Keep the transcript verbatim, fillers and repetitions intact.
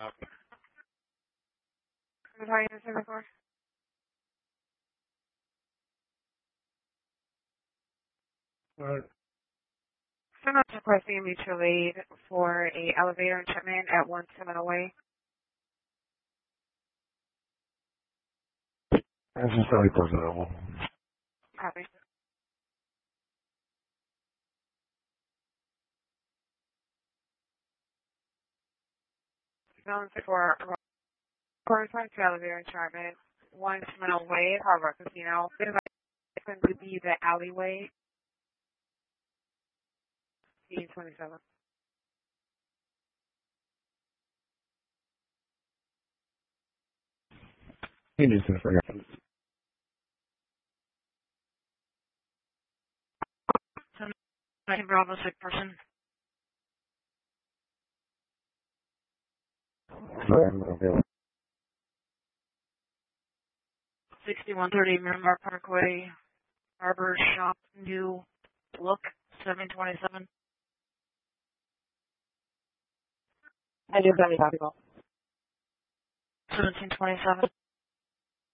How are you using before? Alright. Someone's requesting a mutual aid for a elevator in Chapman at one Seminole Way. This is very presentable. Copy. Known for corresponding to elevator in Chapman, one Seminole Way, Hard Rock Casino. It's going to be the alleyway. E twenty-seven. He needs to forget. Second Bravo, sick person. Okay. sixty-one thirty Miramar Parkway, Barber Shop, New Look, seven twenty-seven. I do very valuable. seventeen twenty-seven.